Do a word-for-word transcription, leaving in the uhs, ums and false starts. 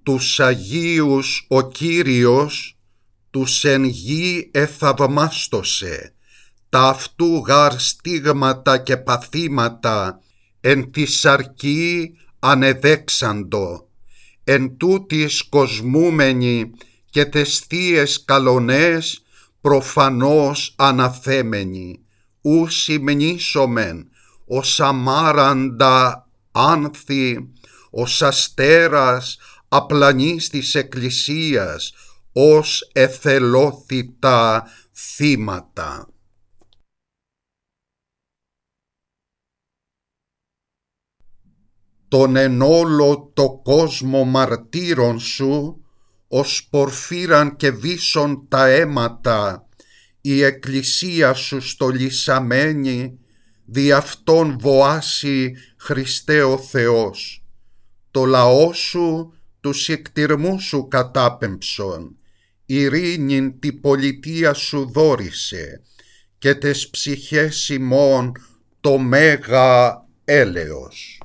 τους Αγίους ο Κύριος, τους εν γη εθαυμάστωσε, τα αυτού γαρ στίγματα και παθήματα εν τη σαρκή ανεδέξαντο, εν τούτης κοσμούμενοι και τες θείες καλονές προφανώς αναθέμενοι, ου συμνήσομεν ως αμάραντα άνθη, ως αστέρας απλανής της Εκκλησίας, ως εθελόθητα θύματα. Τον εν όλο το κόσμο μαρτύρων σου, ως πορφύραν και βίσον τα αίματα, η Εκκλησία σου στολισαμένη, δι' αυτόν βοάσει Χριστέ ο Θεός. Το λαό σου τους εκτιρμού σου κατάπεμψον, ειρήνην τη πολιτεία σου δόρισε, και τες ψυχές ημών το μέγα έλεος.